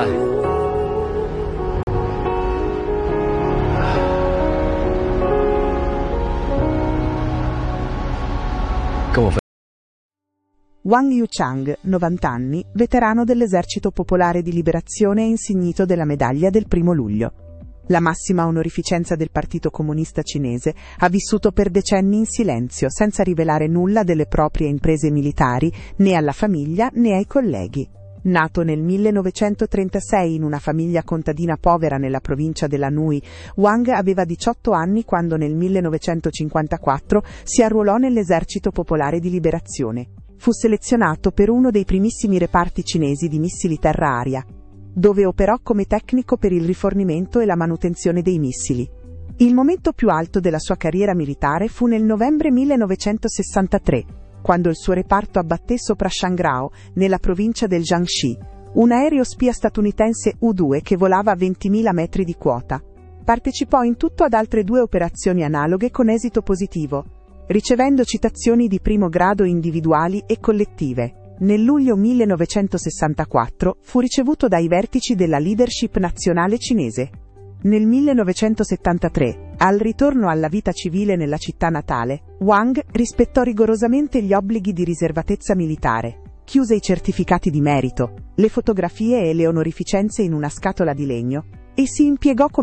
Dai. Wang Yuchang, 90 anni, veterano dell'Esercito Popolare di Liberazione e insignito della medaglia del 1° luglio. La massima onorificenza del Partito Comunista Cinese, ha vissuto per decenni in silenzio, senza rivelare nulla delle proprie imprese militari, né alla famiglia né ai colleghi. Nato nel 1936 in una famiglia contadina povera nella provincia dell'Anhui, Wang aveva 18 anni quando nel 1954 si arruolò nell'Esercito Popolare di Liberazione. Fu selezionato per uno dei primissimi reparti cinesi di missili terra-aria, dove operò come tecnico per il rifornimento e la manutenzione dei missili. Il momento più alto della sua carriera militare fu nel novembre 1963, quando il suo reparto abbatté sopra Shangrao, nella provincia del Jiangxi, un aereo spia statunitense U-2 che volava a 20.000 metri di quota. Partecipò in tutto ad altre 2 operazioni analoghe con esito positivo, ricevendo citazioni di primo grado individuali e collettive. Nel luglio 1964 fu ricevuto dai vertici della leadership nazionale cinese. Nel 1973, al ritorno alla vita civile nella città natale, Wang rispettò rigorosamente gli obblighi di riservatezza militare, chiuse i certificati di merito, le fotografie e le onorificenze in una scatola di legno, e si impiegò come